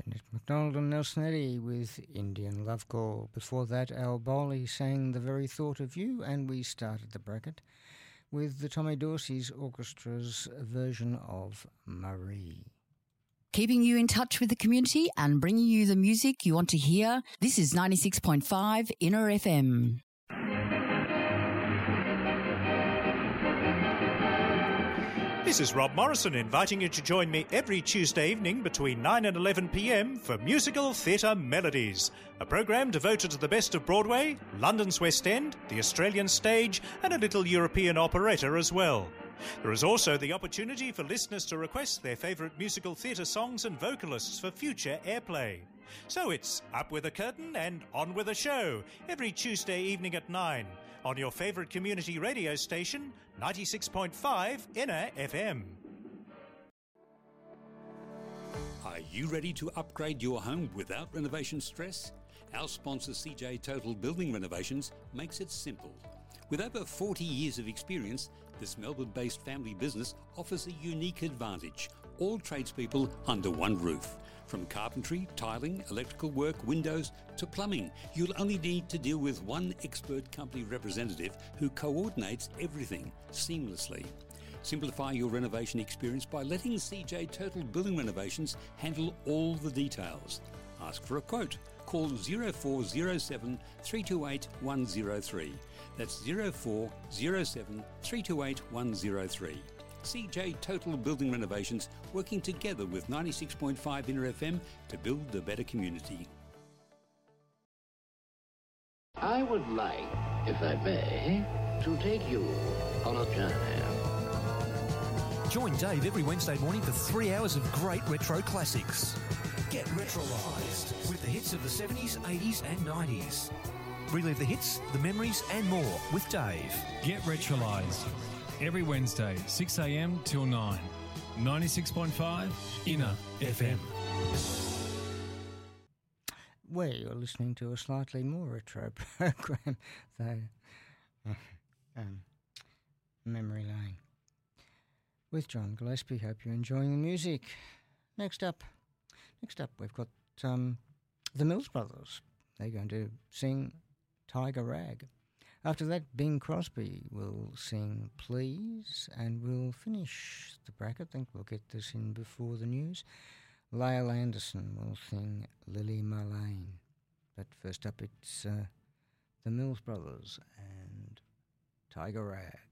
Jeanette MacDonald and Nelson Eddy with Indian Love Call. Before that, Al Bowley sang The Very Thought of You, and we started the bracket with the Tommy Dorsey's Orchestra's version of Marie. Keeping you in touch with the community and bringing you the music you want to hear, this is 96.5 Inner FM. This is Rob Morrison inviting you to join me every Tuesday evening between 9 and 11 p.m. for Musical Theatre Melodies, a programme devoted to the best of Broadway, London's West End, the Australian stage and a little European operetta as well. There is also the opportunity for listeners to request their favourite musical theatre songs and vocalists for future airplay. So it's up with a curtain and on with a show every Tuesday evening at 9 on your favourite community radio station, 96.5 Inner FM. Are you ready to upgrade your home without renovation stress? Our sponsor CJ Total Building Renovations makes it simple. With over 40 years of experience, this Melbourne-based family business offers a unique advantage. All tradespeople under one roof. From carpentry, tiling, electrical work, windows to plumbing, you'll only need to deal with one expert company representative who coordinates everything seamlessly. Simplify your renovation experience by letting CJ Total Building Renovations handle all the details. Ask for a quote. Call 0407 328 103. That's 0407 328 103. CJ Total Building Renovations, working together with 96.5 Inner FM to build a better community. I would like, if I may, to take you on a journey. Join Dave every Wednesday morning for 3 hours of great retro classics. Get retrolised with the hits of the 70s, 80s and 90s. Relive the hits, the memories and more with Dave. Get retrolised every Wednesday, 6 a.m. till 9. 96.5 Inner FM. Well, you're listening to a slightly more retro program, though. Memory Lane. With John Gillespie. Hope you're enjoying the music. Next up, we've got the Mills Brothers. They're going to sing Tiger Rag. After that, Bing Crosby will sing Please, and we'll finish the bracket. I think we'll get this in before the news. Lyle Anderson will sing Lily Marlene. But first up, it's the Mills Brothers and Tiger Rag.